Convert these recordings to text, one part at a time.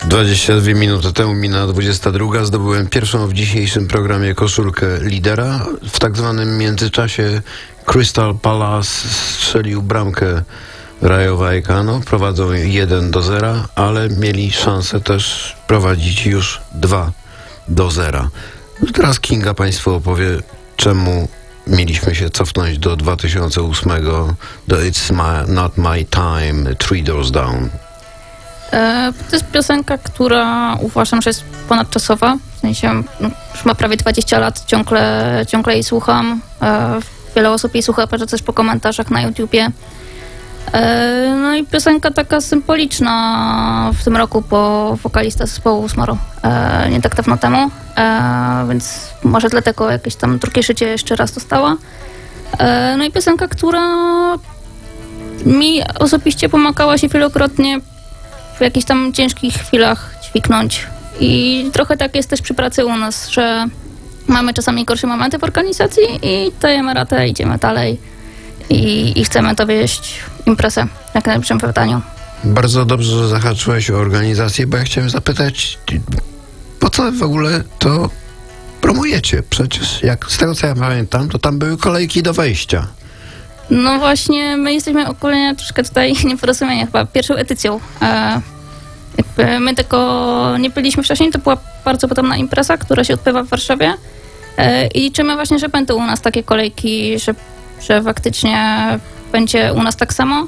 22 minuty temu minęła 22. Zdobyłem pierwszą w dzisiejszym programie koszulkę lidera. W tak zwanym międzyczasie Crystal Palace strzelił bramkę Rayo Vallecano. Prowadzą 1-0, ale mieli szansę też prowadzić już 2-0. Teraz Kinga Państwu opowie, czemu mieliśmy się cofnąć do 2008, do Not My Time, Three Doors Down. To jest piosenka, która uważam, że jest ponadczasowa. W sensie już ma prawie 20 lat, ciągle jej słucham. Wiele osób jej słucha, patrzę też po komentarzach na YouTubie. No i piosenka taka symboliczna w tym roku, bo wokalista zespołu zmarł nie tak dawno temu, więc może dlatego jakieś tam drugie życie jeszcze raz dostała. No i piosenka, która mi osobiście pomagała się wielokrotnie w jakichś tam ciężkich chwilach dźwignąć. I trochę tak jest też przy pracy u nas, że mamy czasami gorsze momenty w organizacji i dajemy radę, idziemy dalej i chcemy dowieść imprezę w jak najlepszym wydaniu. Bardzo dobrze, że zahaczyłeś o organizację, bo ja chciałem zapytać, po co w ogóle to promujecie? Przecież jak z tego co ja pamiętam, to tam były kolejki do wejścia. No właśnie, my jesteśmy ogólnie troszkę tutaj nieporozumienia chyba pierwszą edycją. Jakby my tego nie byliśmy wcześniej, to była bardzo podobna impreza, która się odbywa w Warszawie i liczymy właśnie, że będą u nas takie kolejki, że faktycznie będzie u nas tak samo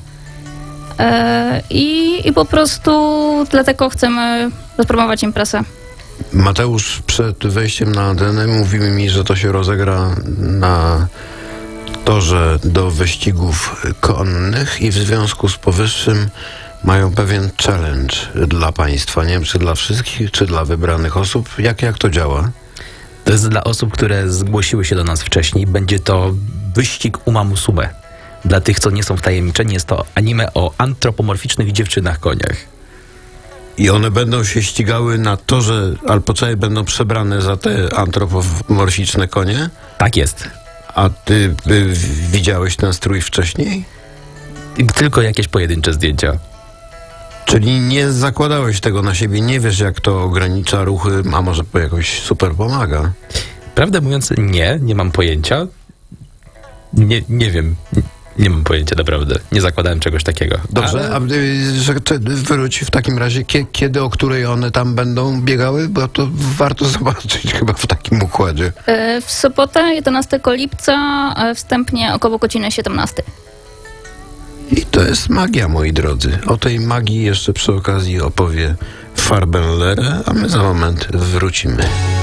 i po prostu dlatego chcemy rozpromować imprezę. Mateusz przed wejściem na antenę mówił mi, że to się rozegra na torze do wyścigów konnych i w związku z powyższym mają pewien challenge dla państwa. Nie wiem, czy dla wszystkich, czy dla wybranych osób. Jak to działa? To jest dla osób, które zgłosiły się do nas wcześniej. Będzie to wyścig Uma Musume. Dla tych, co nie są wtajemniczeni, jest to anime o antropomorficznych dziewczynach koniach. I one będą się ścigały na torze, albo będą przebrane za te antropomorficzne konie? Tak jest. A ty widziałeś ten strój wcześniej? Tylko jakieś pojedyncze zdjęcia. Czyli nie zakładałeś tego na siebie, nie wiesz jak to ogranicza ruchy, a może jakoś super pomaga? Prawdę mówiąc, nie mam pojęcia. Nie wiem, nie mam pojęcia naprawdę. Nie zakładałem czegoś takiego. Dobrze, a wróć w takim razie, kiedy, o której one tam będą biegały? Bo to warto zobaczyć chyba w takim układzie. W sobotę 11 lipca, wstępnie około godziny 17. I to jest magia, moi drodzy. O tej magii jeszcze przy okazji opowie Farbenlere, a my za moment wrócimy.